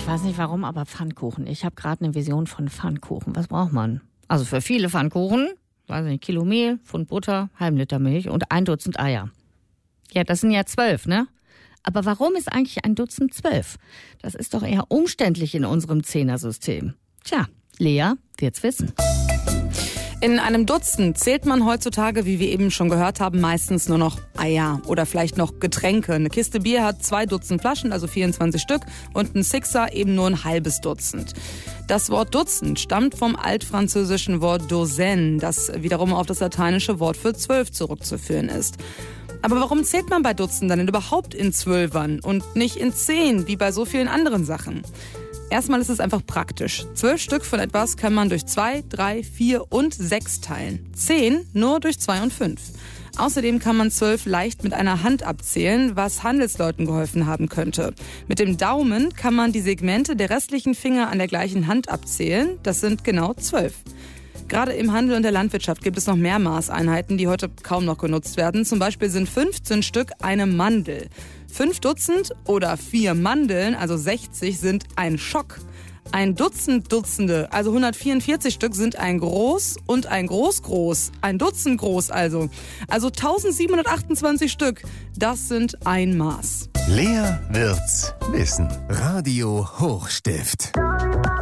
weiß nicht warum, aber Pfannkuchen. Ich habe gerade eine Vision von Pfannkuchen. Was braucht man? Also für viele Pfannkuchen, weiß nicht, Kilo Mehl, Pfund Butter, halben Liter Milch und 1 Dutzend Eier. Ja, das sind ja 12, ne? Aber warum ist eigentlich 1 Dutzend 12? Das ist doch eher umständlich in unserem Zehnersystem. Tja, Lea wird's wissen. In einem Dutzend zählt man heutzutage, wie wir eben schon gehört haben, meistens nur noch Eier oder vielleicht noch Getränke. Eine Kiste Bier hat 2 Dutzend Flaschen, also 24 Stück, und ein Sixer eben nur ein halbes Dutzend. Das Wort Dutzend stammt vom altfranzösischen Wort douzaine, das wiederum auf das lateinische Wort für 12 zurückzuführen ist. Aber warum zählt man bei Dutzenden denn überhaupt in Zwölfern und nicht in 10, wie bei so vielen anderen Sachen? Erstmal ist es einfach praktisch. 12 Stück von etwas kann man durch 2, 3, 4 und 6 teilen. 10 nur durch 2 und 5. Außerdem kann man 12 leicht mit einer Hand abzählen, was Handelsleuten geholfen haben könnte. Mit dem Daumen kann man die Segmente der restlichen Finger an der gleichen Hand abzählen. Das sind genau 12. Gerade im Handel und der Landwirtschaft gibt es noch mehr Maßeinheiten, die heute kaum noch genutzt werden. Zum Beispiel sind 15 Stück eine Mandel. 5 Dutzend oder 4 Mandeln, also 60, sind ein Schock. Ein Dutzend Dutzende, also 144 Stück, sind ein Groß und ein Groß. Ein Dutzend groß also. Also 1728 Stück, das sind ein Maß. Lea wird's wissen. Radio Hochstift.